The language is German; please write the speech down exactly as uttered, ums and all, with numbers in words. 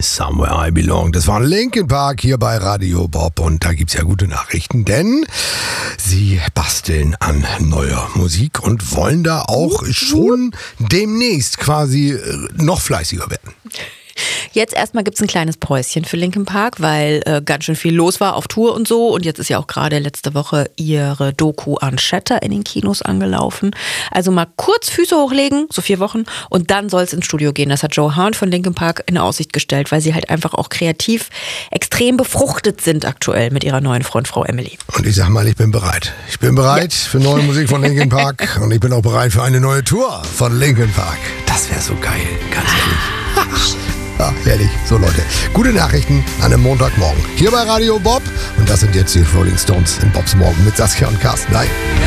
Somewhere I Belong. Das war Linkin Park hier bei Radio Bob und da gibt's ja gute Nachrichten, denn sie basteln an neuer Musik und wollen da auch schon demnächst quasi noch fleißiger werden. Jetzt erstmal gibt's ein kleines Päuschen für Linkin Park, weil äh, ganz schön viel los war auf Tour und so. Und jetzt ist ja auch gerade letzte Woche ihre Doku Unshatter in den Kinos angelaufen. Also mal kurz Füße hochlegen, so vier Wochen, und dann soll es ins Studio gehen. Das hat Joe Hahn von Linkin Park in Aussicht gestellt, weil sie halt einfach auch kreativ extrem befruchtet sind aktuell mit ihrer neuen Frontfrau Emily. Und ich sag mal, ich bin bereit. Ich bin bereit ja. für neue Musik von Linkin Park und ich bin auch bereit für eine neue Tour von Linkin Park. Das wäre so geil, ganz ehrlich. Ja, herrlich. So Leute, gute Nachrichten an einem Montagmorgen. Hier bei Radio Bob. Und das sind jetzt die Rolling Stones in Bobs Morgen mit Saskia und Carsten. Nein.